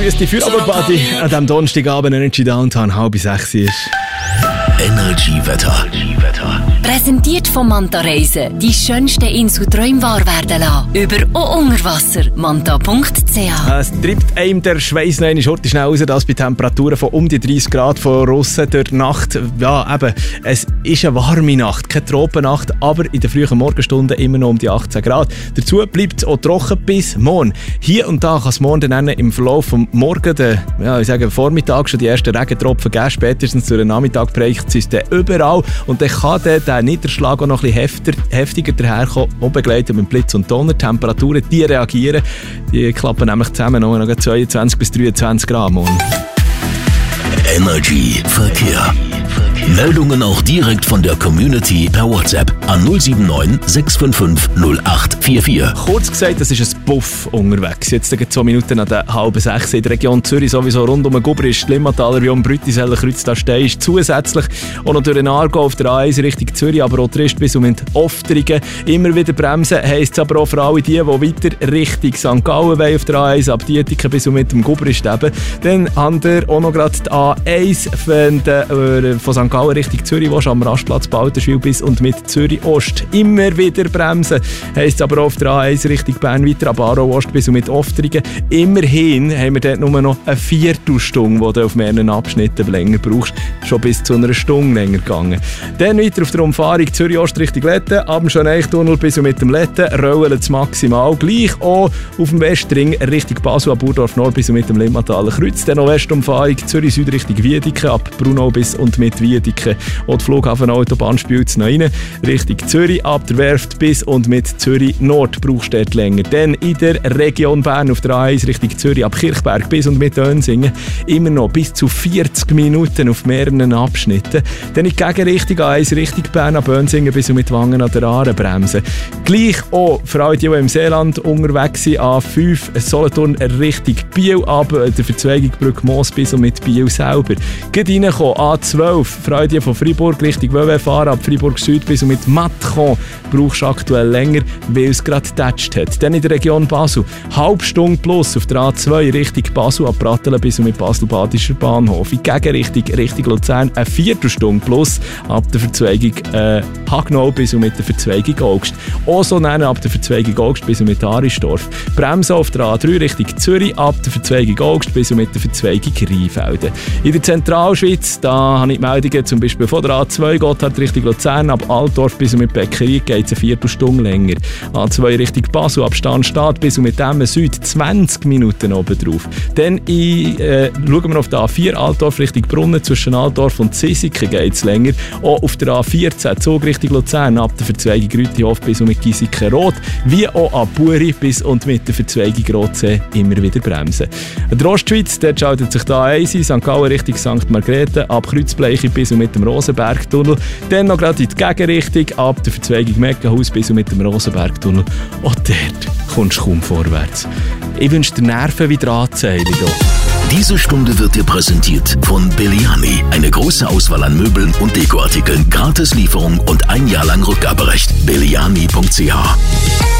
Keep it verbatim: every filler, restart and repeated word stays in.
Grüß die Feierabendparty an diesem Donnerstagabend Energy Downtown, halb sechs ist. Energy Wetter. Präsentiert von Manta Reisen. Die schönsten Inselträume wahr werden lassen. Über und unter Wasser. manta punkt c h. Es treibt einem der Schweiß noch eine Schurte schnell raus, das bei Temperaturen von um die dreißig Grad von Russen durch die Nacht. Ja, eben, es ist eine warme Nacht, keine Tropennacht, aber in den frühen Morgenstunden immer noch um die achtzehn Grad. Dazu bleibt es auch trocken bis morgen. Hier und da kann es morgen dann im Verlauf des Morgen, den, ja, ich sage Vormittag, schon die ersten Regentropfen geben. Spätestens durch den Nachmittag bereicht es uns dann überall. Und dann kann dann der Niederschlag auch noch ein bisschen heftiger, heftiger daherkommen, auch begleitet mit Blitz und Donner. Temperaturen, die reagieren, die klappen nämlich zusammen noch zweiundzwanzig bis dreiundzwanzig Grad morgen. Energy Verkehr. Meldungen auch direkt von der Community per WhatsApp an null sieben neun sechs fünf fünf null acht vier vier. Kurz gesagt, es ist ein Buff unterwegs. Jetzt geht zwei Minuten an der halben sechs in der Region Zürich, sowieso rund um den Gubrist, Limmataler, wie um Brütiseller, Kreuz da stehst. Zusätzlich auch noch durch den Aargau auf der A eins Richtung Zürich, aber auch Trist bis um Oftringen. Immer wieder bremsen, heisst es aber auch für alle die, die weiter Richtung Sankt Gallen wollen auf der A eins, ab Dietiken bis um mit dem Gubrist eben. Dann haben wir auch noch gerade die A eins von, der, äh, von Sankt Gallen Richtung Zürich, wo am Rastplatz Balterschwil bis und mit Zürich Ost immer wieder bremsen. Heisst aber auch auf der A eins Richtung Bern weiter, ab Aarau Ost bis und mit Oftringen. Immerhin haben wir dort nur noch eine Viertelstunde, die du auf mehreren Abschnitten länger brauchst. Schon bis zu einer Stunde länger gegangen. Dann weiter auf der Umfahrung Zürich Ost Richtung Letten, ab dem Schöneichtunnel bis und mit dem Letten, rollen es maximal. Gleich auch auf dem Westring Richtung Basel, ab Burdorf Nord bis und mit dem Limmataler Kreuz. Dann noch Westumfahrung Zürich Süd Richtung Wiedeke, ab Brunau bis und mit Wiedeke. Auch die Flughafenautobahn spielt es noch rein. Richtung Zürich, ab der Werft bis und mit Zürich Nord brauchst du dort länger. Dann in der Region Bern auf der A eins Richtung Zürich, ab Kirchberg bis und mit Önsingen immer noch bis zu vierzig Minuten auf mehreren Abschnitten. Dann in die Gegenrichtung A eins Richtung Bern, ab Önsingen bis und mit Wangen an der Aare bremsen. Gleich auch für alle, die, die im Seeland unterwegs sind, A fünf Solothurn Richtung Biel, ab der Verzweigungsbrücke Moos bis und mit Biel selber. Geht reinkommen, A zwölf für alle, die von Freiburg Richtung W W fahren, ab Freiburg Süd bis und mit Matcon brauchst du aktuell länger, weil es gerade getatscht hat. Dann in der Region Basel, halbe Stunde plus auf der A zwei Richtung Basel, ab Pratteln bis und mit Basel-Badischer Bahnhof. In Gegenrichtung Richtung Luzern eine Viertelstunde plus ab der Verzweigung äh, Hagnau bis und mit der Verzweigung Augst. Auch so nennen ab der Verzweigung Augst bis und mit Arisdorf. Bremsen auf der A drei Richtung Zürich, ab der Verzweigung Augst bis und mit der Verzweigung Rheinfelden. In der Zentralschweiz, da habe ich die Meldungen zum Beispiel von der A zwei Gotthard Richtung Luzern, ab Altdorf bis und mit Bäckerei geht es eine Viertelstunde länger. A zwei Richtung Basel, ab Stanstadt bis und mit Emmen Süd zwanzig Minuten oben drauf. Dann in, äh, schauen wir auf der A vier Altdorf Richtung Brunnen, zwischen Altdorf und Zisiken geht es länger. Auch auf der A vierzehn Zug Richtung Luzern, ab der Verzweigung Rütihof bis und mit Giesiken-Rot, wie auch ab Buri bis und mit der Verzweigung Rotsee immer wieder bremsen. In der Ostschweiz, dort schaltet sich die A eins in Sankt Gallen Richtung Sankt Margrethe, ab Kreuzbleiche bis und mit dem Rosenbergtunnel. Dann noch gerade in die Gegenrichtung, ab der Verzweigung Meckenhaus bis und mit dem Rosenbergtunnel. Auch dort kommst du kaum vorwärts. Ich wünsche dir Nerven wie Drahtseile hier. Diese Stunde wird dir präsentiert von Belliani. Eine große Auswahl an Möbeln und Dekoartikeln, Gratislieferung und ein Jahr lang Rückgaberecht. belliani punkt c h